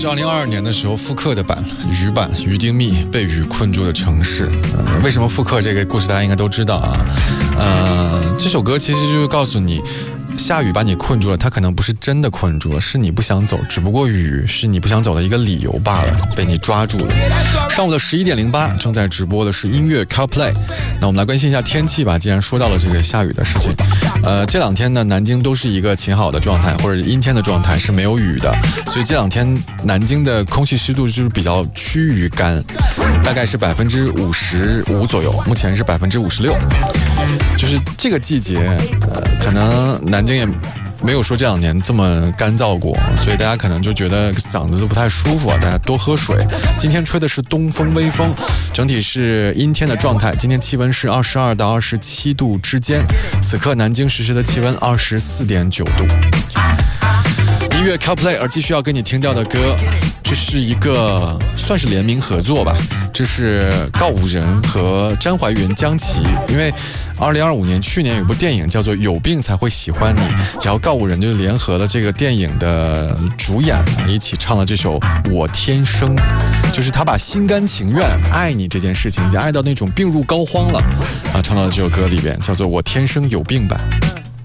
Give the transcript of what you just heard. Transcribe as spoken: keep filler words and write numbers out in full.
是二零二二年的时候复刻的版，雨版于丁密被雨困住的城市。呃、为什么复刻这个故事大家应该都知道啊？呃，这首歌其实就是告诉你，下雨把你困住了，它可能不是真的困住了，是你不想走，只不过雨是你不想走的一个理由罢了，被你抓住了。上午的十一点零八，正在直播的是音乐 CarPlay。那我们来关心一下天气吧。既然说到了这个下雨的事情，呃，这两天呢，南京都是一个晴好的状态，或者阴天的状态，是没有雨的。所以这两天南京的空气湿度就是比较趋于干，大概是百分之五十五左右，目前是百分之五十六。就是这个季节，呃，可能南京也没有说这两年这么干燥过，所以大家可能就觉得嗓子都不太舒服啊，大家多喝水。今天吹的是东风微风，整体是阴天的状态。今天气温是二十二到二十七度之间，此刻南京实时的气温二十四点九度。音乐 CarPlay， 而继续要跟你听到的歌，这是一个算是联名合作吧，这是告五人和张怀云、江琪，因为二零二五年去年有部电影叫做《有病才会喜欢你》，然后告五人就联合了这个电影的主演一起唱了这首《我天生》，就是他把心甘情愿爱你这件事情已经爱到那种病入膏肓了啊，唱到了这首歌里边，叫做《我天生有病版》。